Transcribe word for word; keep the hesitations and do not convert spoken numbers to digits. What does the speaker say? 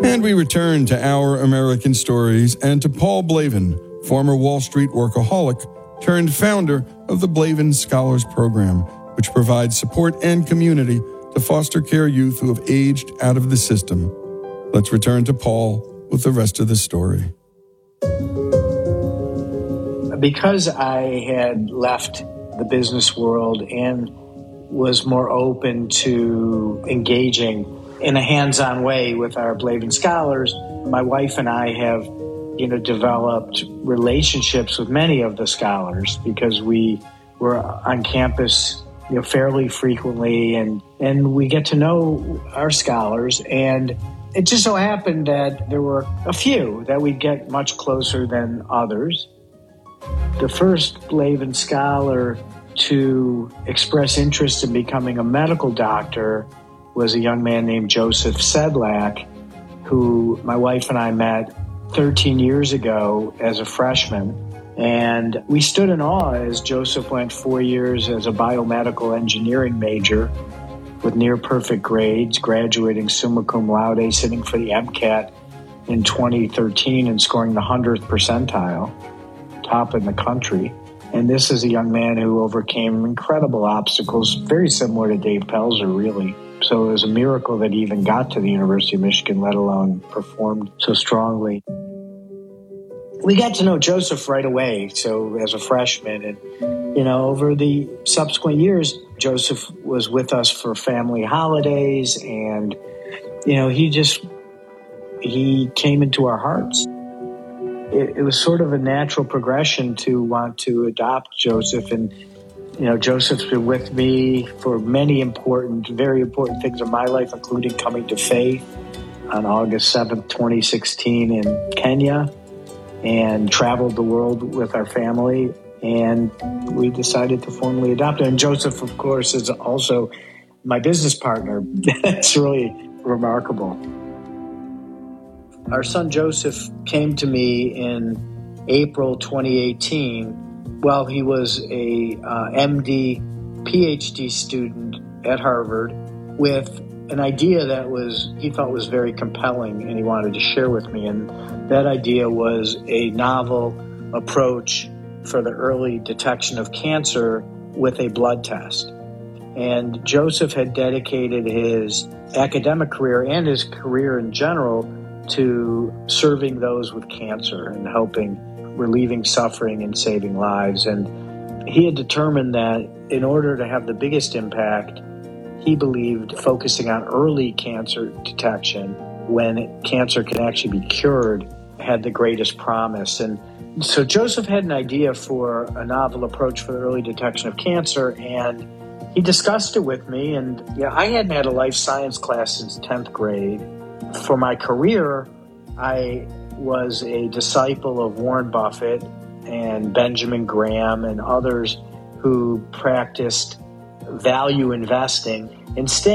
And we return to Our American Stories and to Paul Blavin, former Wall Street workaholic turned founder of the Blavin Scholars Program, which provides support and community to foster care youth who have aged out of the system. Let's return to Paul with the rest of the story. Because I had left the business world and was more open to engaging in a hands-on way with our Blavin Scholars, my wife and I have, you know, developed relationships with many of the scholars because we were on campus, you know, fairly frequently, and, and we get to know our scholars. And it just so happened that there were a few that we'd get much closer than others. The first Blavin Scholar to express interest in becoming a medical doctor was a young man named Joseph Sedlak, who my wife and I met thirteen years ago as a freshman. And we stood in awe as Joseph went four years as a biomedical engineering major with near perfect grades, graduating summa cum laude, sitting for the MCAT in twenty thirteen and scoring the hundredth percentile, top in the country. And this is a young man who overcame incredible obstacles, very similar to Dave Pelzer, really. So it was a miracle that he even got to the University of Michigan, let alone performed so strongly. We got to know Joseph right away, so as a freshman. And, you know, over the subsequent years, Joseph was with us for family holidays. And, you know, he just, he came into our hearts. It, it was sort of a natural progression to want to adopt Joseph. And, you know, Joseph's been with me for many important, very important things in my life, including coming to faith on August seventh, twenty sixteen in Kenya, and traveled the world with our family. And we decided to formally adopt him. And Joseph, of course, is also my business partner. That's really remarkable. Our son Joseph came to me in April twenty eighteen while he was a uh, M D, P H D student at Harvard with an idea that was he felt was very compelling and he wanted to share with me. And that idea was a novel approach for the early detection of cancer with a blood test. And Joseph had dedicated his academic career and his career in general to serving those with cancer and helping, relieving suffering and saving lives. And he had determined that in order to have the biggest impact, he believed focusing on early cancer detection when cancer can actually be cured had the greatest promise. And so Joseph had an idea for a novel approach for the early detection of cancer, and he discussed it with me. And yeah, I hadn't had a life science class since tenth grade. For my career, I was a disciple of Warren Buffett and Benjamin Graham and others who practiced value investing. Instead,